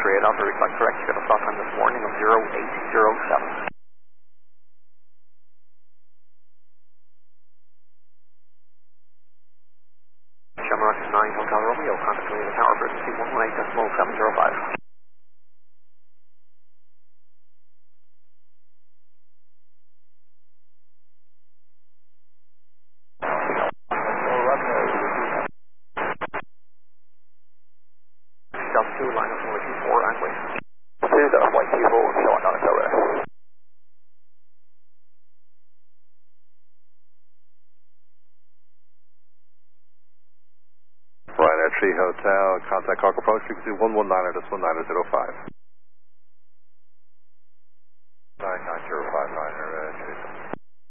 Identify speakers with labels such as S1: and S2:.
S1: 38 Alpha, reflect correct. You got a stop time this morning of 0807. Shamrock 9 Hotel Romeo, contact Toledo Tower, frequency 118.705. Delta 2, line up 424, I'm waiting.
S2: 2, that's flight 24, show on Hotel Romeo.
S3: Ryanair Tree Hotel, contact Cargo Approach, frequency 119 at 1905.